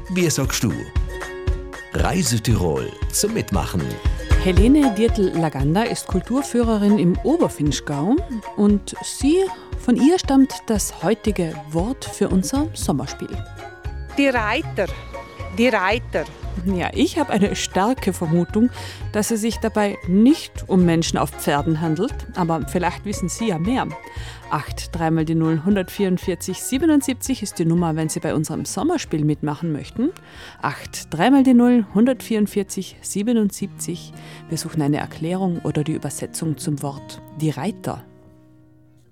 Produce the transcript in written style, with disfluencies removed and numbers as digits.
Wie sagst du? Reise Tirol zum Mitmachen. Helene Dirtl-Laganda ist Kulturführerin im Oberfinchgau und von ihr stammt das heutige Wort für unser Sommerspiel. Die Reiter. Die Reiter. Ja, ich habe eine starke Vermutung, dass es sich dabei nicht um Menschen auf Pferden handelt, aber vielleicht wissen Sie ja mehr. 8 3 mal die 0 144 77 ist die Nummer, wenn Sie bei unserem Sommerspiel mitmachen möchten. 8 3 mal die 0 144 77. Wir suchen eine Erklärung oder die Übersetzung zum Wort die Reiter.